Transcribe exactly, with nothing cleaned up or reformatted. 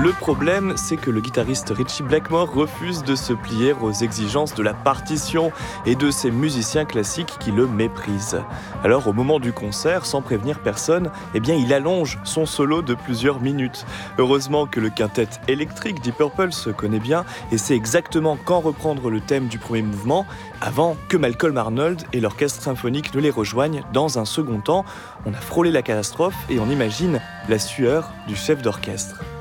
Le problème, c'est que le guitariste Ritchie Blackmore refuse de se plier aux exigences de la partition et de ces musiciens classiques qui le méprisent. Alors au moment du concert, sans prévenir personne, eh bien il allonge son solo de plusieurs minutes. Heureusement que le quintet électrique Deep Purple se connaît bien et sait exactement quand reprendre le thème du premier mouvement, avant que Malcolm Arnold et l'orchestre symphonique ne les rejoignent dans un second temps. On a frôlé la catastrophe et on imagine la sueur du chef d'orchestre.